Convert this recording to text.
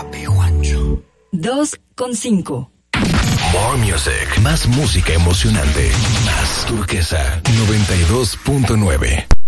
Papi Juancho. 2,5. More Music. Más música emocionante. Más Turquesa 92.9.